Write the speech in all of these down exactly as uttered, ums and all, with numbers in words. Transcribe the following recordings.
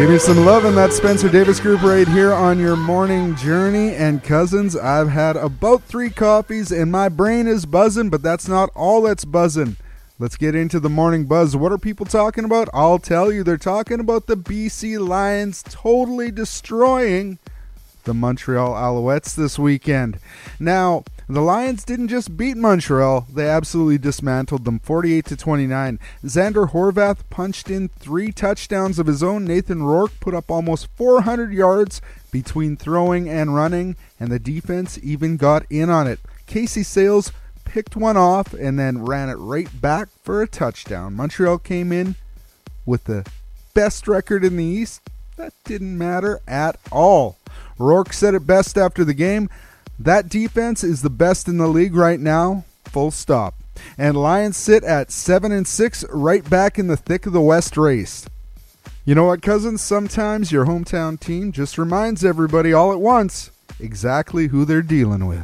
Give me some love in that Spencer Davis Group right here on your morning journey. And cousins, I've had about three coffees and my brain is buzzing, but that's not all that's buzzing. Let's get into the morning buzz. What are people talking about? I'll tell you. They're talking about the B C Lions totally destroying the Montreal Alouettes this weekend. Now, the Lions didn't just beat Montreal, they absolutely dismantled them forty-eight to twenty-nine. Xander Horvath punched in three touchdowns of his own. Nathan Rourke put up almost four hundred yards between throwing and running, and the defense even got in on it. Casey Sayles picked one off and then ran it right back for a touchdown. Montreal came in with the best record in the East. That didn't matter at all. Rourke said it best after the game. That defense is the best in the league right now, full stop. And Lions sit at seven and six, right back in the thick of the West race. You know what, cousins? Sometimes your hometown team just reminds everybody all at once exactly who they're dealing with.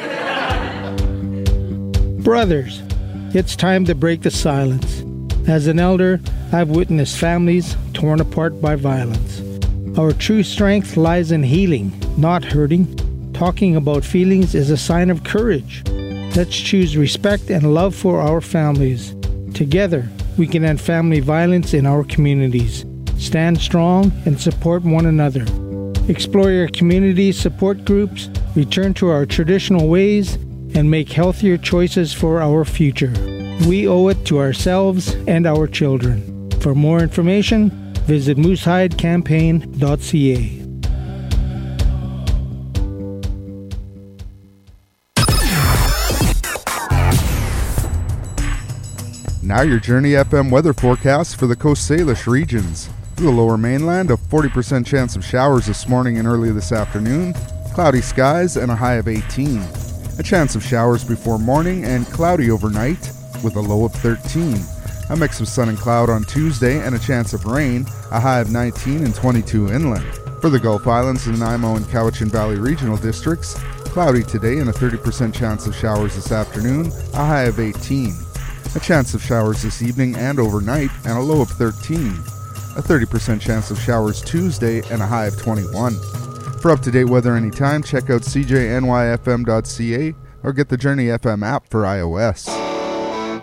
Brothers, it's time to break the silence. As an elder, I've witnessed families torn apart by violence. Our true strength lies in healing, not hurting. Talking about feelings is a sign of courage. Let's choose respect and love for our families. Together, we can end family violence in our communities. Stand strong and support one another. Explore your community support groups, return to our traditional ways, and make healthier choices for our future. We owe it to ourselves and our children. For more information, visit moose hide campaign dot c a. Now your Journey F M weather forecast for the Coast Salish regions. For the lower mainland, a forty percent chance of showers this morning and early this afternoon, cloudy skies and a high of eighteen. A chance of showers before morning and cloudy overnight with a low of thirteen. A mix of sun and cloud on Tuesday and a chance of rain, a high of nineteen and twenty-two inland. For the Gulf Islands and Nanaimo and Cowichan Valley regional districts, cloudy today and a thirty percent chance of showers this afternoon, a high of eighteen. A chance of showers this evening and overnight and a low of thirteen. A thirty percent chance of showers Tuesday and a high of twenty-one. For up-to-date weather anytime, check out c j n y f m dot c a or get the Journey F M app for iOS.